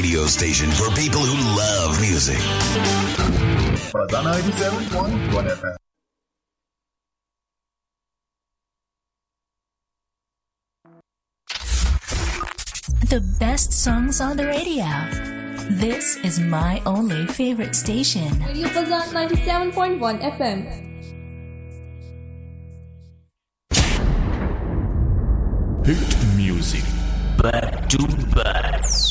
radio station for people who love music. Fazana 87.1 FM. The best songs on the radio. This is my only favorite station. Radio Fazan 97.1 FM. Hit music back to back.